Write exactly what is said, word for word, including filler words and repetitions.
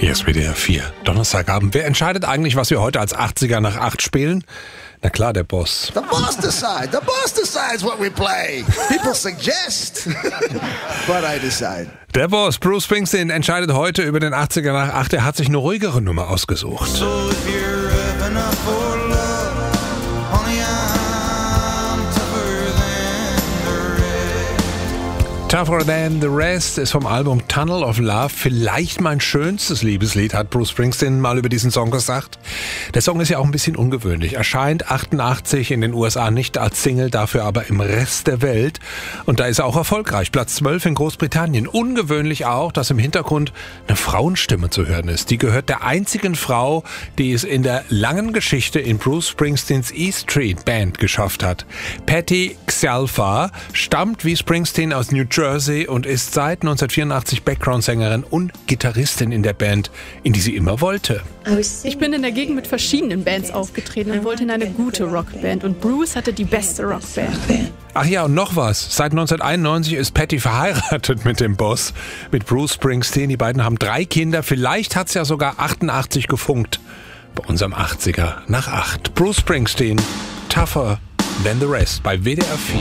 Hier ist W D R vier, Donnerstagabend. Wer entscheidet eigentlich, was wir heute als achtziger nach acht spielen? Na klar, der Boss. The boss decides. The boss decides what we play. People suggest, but I decide. Der Boss, Bruce Springsteen, entscheidet heute über den achtziger nach acht. Er hat sich eine ruhigere Nummer ausgesucht. So if you're ever not for love, honey, I'm tougher than the rest. Tougher Than the Rest ist vom Album Tunnel of Love. Vielleicht mein schönstes Liebeslied, hat Bruce Springsteen mal über diesen Song gesagt. Der Song ist ja auch ein bisschen ungewöhnlich. Erscheint achtundachtzig in den U S A nicht als Single, dafür aber im Rest der Welt. Und da ist er auch erfolgreich. Platz zwölf in Großbritannien. Ungewöhnlich auch, dass im Hintergrund eine Frauenstimme zu hören ist. Die gehört der einzigen Frau, die es in der langen Geschichte in Bruce Springsteens E Street Band geschafft hat. Patti Xialfa stammt wie Springsteen aus New Jersey und ist seit neunzehnhundertvierundachtzig Background-Sängerin und Gitarristin in der Band, in die sie immer wollte. Ich bin in der Gegend mit verschiedenen Bands aufgetreten und wollte in eine gute Rockband. Und Bruce hatte die beste Rockband. Ach ja, und noch was. Seit neunzehnhunderteinundneunzig ist Patti verheiratet mit dem Boss, mit Bruce Springsteen. Die beiden haben drei Kinder. Vielleicht hat es ja sogar achtundachtzig gefunkt. Bei unserem achtziger nach acht. Bruce Springsteen, Tougher Than the Rest bei W D R vier.